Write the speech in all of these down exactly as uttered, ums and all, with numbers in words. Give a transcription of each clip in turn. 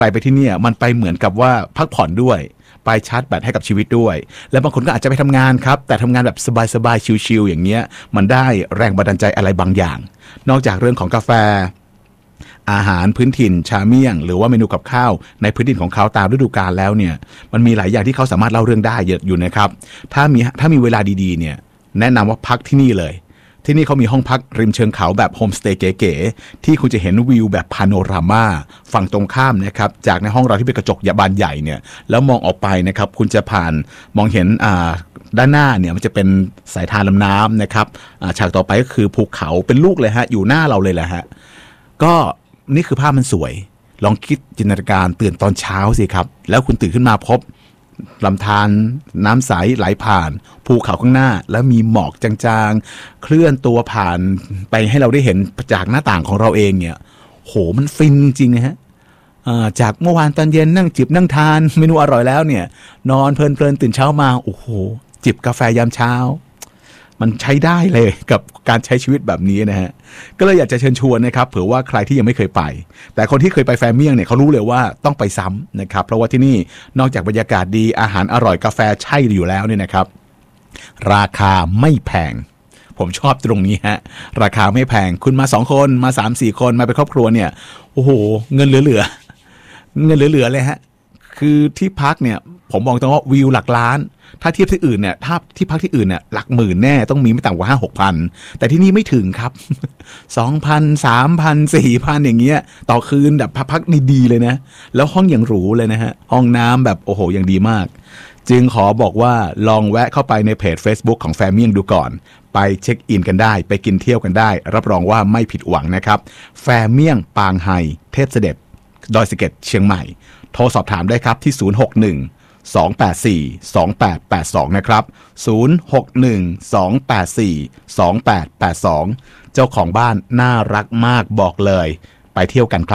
ไปไปที่นี่มันไปเหมือนกับว่าพักผ่อนด้วยไปชาร์จแบตให้กับชีวิตด้วยแล้วบางคนก็อาจจะไปทำงานครับแต่ทำงานแบบสบายๆชิลๆอย่างเงี้ยมันได้แรงบันดาลใจอะไรบางอย่างนอกจากเรื่องของกาแฟอาหารพื้นถิ่นชาเมี่ยงหรือว่าเมนูกับข้าวในพื้นถิ่นของเขาตามฤดูกาลแล้วเนี่ยมันมีหลายอย่างที่เขาสามารถเล่าเรื่องได้เยอะอยู่นะครับถ้ามีถ้ามีเวลาดีๆเนี่ยแนะนำว่าพักที่นี่เลยที่นี่เขามีห้องพักริมเชิงเขาแบบโฮมสเตย์เก๋ๆที่คุณจะเห็นวิวแบบพาโนรามาฝั่งตรงข้ามนะครับจากในห้องเราที่เป็นกระจกบานใหญ่เนี่ยแล้วมองออกไปนะครับคุณจะผ่านมองเห็นอ่าด้านหน้าเนี่ยมันจะเป็นสายทานลำน้ำนะครับฉากต่อไปก็คือภูเขาเป็นลูกเลยฮะอยู่หน้าเราเลยแหละฮะก็นี่คือภาพมันสวยลองคิดจินตนาการตื่นตอนเช้าสิครับแล้วคุณตื่นขึ้นมาพบลำธารน้ำใสไหลผ่านภูเขาข้างหน้าแล้วมีหมอกจางๆเคลื่อนตัวผ่านไปให้เราได้เห็นจากหน้าต่างของเราเองเนี่ยโหมันฟินจริงๆนะฮะจากเมื่อวานตอนเย็นนั่งจิบนั่งทานเมนูอร่อยแล้วเนี่ยนอนเพลินๆตื่นเช้ามาโอ้โหจิบกาแฟยามเช้ามันใช้ได้เลยกับการใช้ชีวิตแบบนี้นะฮะก็เลยอยากจะเชิญชวนนะครับเผื่อว่าใครที่ยังไม่เคยไปแต่คนที่เคยไปแฟเมี่ยงเนี่ยเขารู้เลยว่าต้องไปซ้ำนะครับเพราะว่าที่นี่นอกจากบรรยากาศดีอาหารอร่อยกาแฟใช่อยู่แล้วเนี่ยนะครับราคาไม่แพงผมชอบตรงนี้ฮะราคาไม่แพงคุณมาสองคนมา สามสี่ คนมาเป็นครอบครัวเนี่ยโอ้โหเงินเหลือๆเงินเหลือๆเลยฮะคือที่พักเนี่ยผมบอกตรงว่าวิวหลักล้านถ้าเทียบที่อื่นเนี่ยถ้าที่พักที่อื่นเนี่ยหลักหมื่นแน่ต้องมีไม่ต่ำกว่า ห้าหกพัน แต่ที่นี่ไม่ถึงครับ สองพัน สามพัน สี่พัน อย่างเงี้ยต่อคืนแบบพักดีๆเลยนะแล้วห้องอย่างหรูเลยนะฮะห้องน้ำแบบโอ้โหอย่างดีมากจึงขอบอกว่าลองแวะเข้าไปในเพจ Facebook ของแฟเมี่ยงดูก่อนไปเช็คอินกันได้ไปกินเที่ยวกันได้รับรองว่าไม่ผิดหวังนะครับแฟเมี่ยงปางไฮเทพเสด็จดอยสะเก็ดเชียงใหม่โทรสอบถามได้ครับที่ศูนย์ หก หนึ่ง สอง แปด สี่ สอง แปด แปด สองนะครับศูนย์ หก หนึ่ง สอง แปด สี่ สอง แปด แปด สองเจ้าของบ้านน่ารักมากบอกเลยไปเที่ยวกันครับ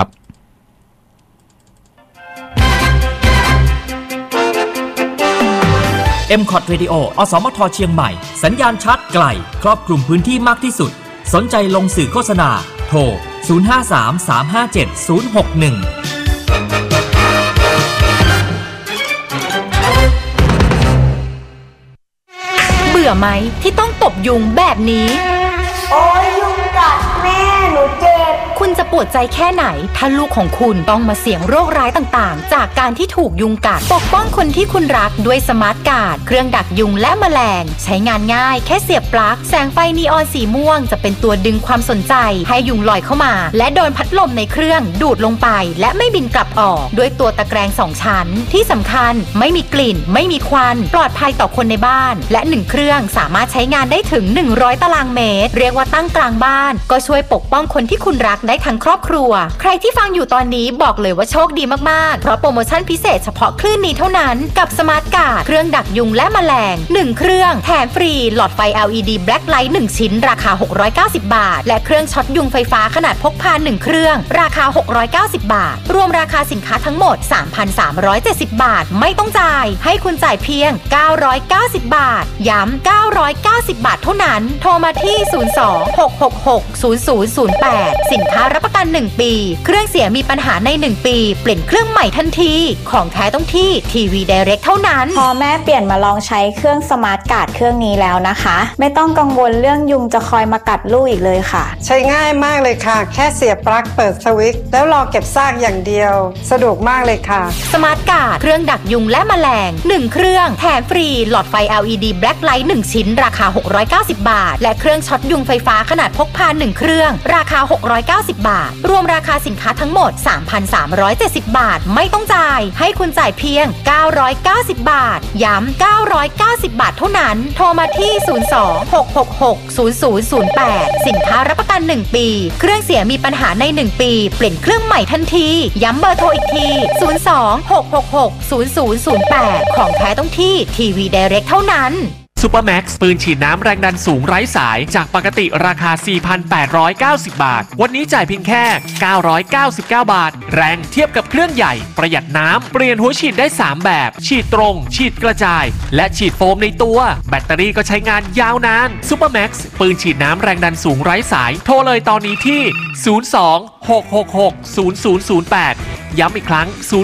เอ็ม คอท Radio อสมทเชียงใหม่สัญญาณชัดไกลครอบคลุมพื้นที่มากที่สุดสนใจลงสื่อโฆษณาโทรศูนย์ ห้า สาม สาม ห้า เจ็ด ศูนย์ หก หนึ่งเบื่อไหมที่ต้องตบยุงแบบนี้โอ้ยยุงกัดแม่หนูเจ็บคุณจะปวดใจแค่ไหนถ้าลูกของคุณต้องมาเสี่ยงโรคร้ายต่างๆจากการที่ถูกยุงกัดปกป้องคนที่คุณรักด้วยสมาร์ทการ์ดเครื่องดักยุงและแมลงใช้งานง่ายแค่เสียบปลั๊กแสงไฟนีออนสีม่วงจะเป็นตัวดึงความสนใจให้ยุงลอยเข้ามาและโดนพัดลมในเครื่องดูดลงไปและไม่บินกลับออกด้วยตัวตะแกรงสองชั้นที่สำคัญไม่มีกลิ่นไม่มีควันปลอดภัยต่อคนในบ้านและหนึ่งเครื่องสามารถใช้งานได้ถึงหนึ่งร้อยตารางเมตรเรียกว่าตั้งกลางบ้านก็ช่วยปกป้องคนที่คุณรักได้ทั้งครอบครัวใครที่ฟังอยู่ตอนนี้บอกเลยว่าโชคดีมากๆเพราะโปรโมชั่นพิเศษเฉพาะคลื่นนี้เท่านั้นกับสมาร์ทการ์ดเครื่องดักยุงและแมลงหนึ่งเครื่องแถมฟรีหลอดไฟ แอล อี ดี Black Light หนึ่งชิ้นราคาหกร้อยเก้าสิบบาทและเครื่องช็อตยุงไฟฟ้าขนาดพกพาหนึ่งเครื่องราคาหกร้อยเก้าสิบบาทรวมราคาสินค้าทั้งหมด สามพันสามร้อยเจ็ดสิบ บาทไม่ต้องจ่ายให้คุณจ่ายเพียงเก้าร้อยเก้าสิบบาทย้ำเก้าร้อยเก้าสิบบาทเท่านั้นโทรมาที่ศูนย์ สอง หก หก หก ศูนย์ ศูนย์ ศูนย์ แปดสินค้ารับประกันหนึ่งปีเครื่องเสียมีปัญหาในหนึ่งปีเปลี่ยนเครื่องใหม่ทันทีของแท้ต้องที่ทีวี Direct เท่านั้นพอแม่เปลี่ยนมาลองใช้เครื่องสมาร์ทการ์ดเครื่องนี้แล้วนะคะไม่ต้องกังวลเรื่องยุงจะคอยมากัดลูกอีกเลยค่ะใช้ง่ายมากเลยค่ะแค่เสียบปลั๊กเปิดสวิตช์แล้วรอเก็บซากอย่างเดียวสะดวกมากเลยค่ะสมาร์ทการ์ดเครื่องดักยุงและแมลงหนึ่งเครื่องแถมฟรีหลอดไฟ แอล อี ดี Black Light หนึ่งชิ้นราคาหกร้อยเก้าสิบบาทและเครื่องช็อตยุงไฟฟ้าขนาดพกพาหนึ่งเครื่องราคาหกร้อยเก้าสิบบาทรวมราคาสินค้าทั้งหมด สามพันสามร้อยเจ็ดสิบบาทไม่ต้องจ่ายให้คุณจ่ายเพียงเก้าร้อยเก้าสิบบาทย้ำเก้าร้อยเก้าสิบบาทเท่านั้นโทรมาที่ศูนย์ สอง หก หก หก ศูนย์ ศูนย์ ศูนย์ แปดสินค้ารับประกันหนึ่งปีเครื่องเสียมีปัญหาในหนึ่งปีเปลี่ยนเครื่องใหม่ทันทีย้ำเบอร์โทรอีกทีศูนย์ สอง หก หก หก ศูนย์ ศูนย์ ศูนย์ แปดของแท้ต้องที่ทีวี Direct เท่านั้นซูเปอร์แม็กซ์ปืนฉีดน้ำแรงดันสูงไร้สายจากปกติราคา สี่พันแปดร้อยเก้าสิบ บาทวันนี้จ่ายเพียงแค่เก้าร้อยเก้าสิบเก้าบาทแรงเทียบกับเครื่องใหญ่ประหยัดน้ำเปลี่ยนหัวฉีดได้สามแบบฉีดตรงฉีดกระจายและฉีดโฟมในตัวแบตเตอรี่ก็ใช้งานยาวนานซูเปอร์แม็กซ์ปืนฉีดน้ำแรงดันสูงไร้สายโทรเลยตอนนี้ที่ศูนย์ สอง หก หก หก ศูนย์ ศูนย์ ศูนย์ แปดย้ำอีกครั้ง